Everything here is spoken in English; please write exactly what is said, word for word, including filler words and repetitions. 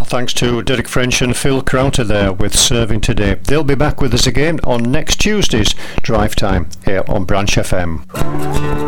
thanks to Derek French and Phil Crowter there with Serving Today. They'll be back with us again on next Tuesday's Drive Time here on Branch F M.